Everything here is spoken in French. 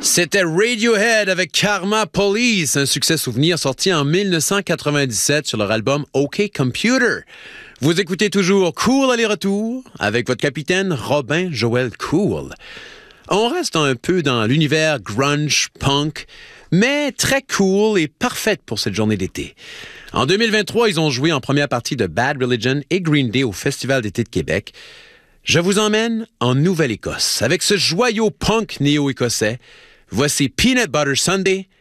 C'était Radiohead avec Karma Police, un succès souvenir sorti en 1997 sur leur album OK Computer. Vous écoutez toujours Cool aller-retour avec votre capitaine Robin Joël Cool. On reste un peu dans l'univers grunge, punk, mais très cool et parfaite pour cette journée d'été. En 2023, ils ont joué en première partie de Bad Religion et Green Day au Festival d'été de Québec. Je vous emmène en Nouvelle-Écosse avec ce joyau punk néo-écossais. Voici Peanut Butter Sunday